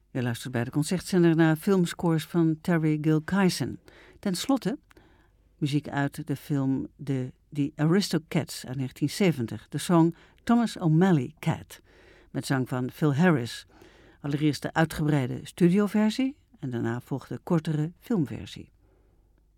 Je luistert bij de Concertzender naar filmscores van Terry Gilkyson. Ten slotte muziek uit de film The Aristocats uit 1970. De song Thomas O'Malley Cat met zang van Phil Harris. Allereerst de uitgebreide studioversie en daarna volgt de kortere filmversie.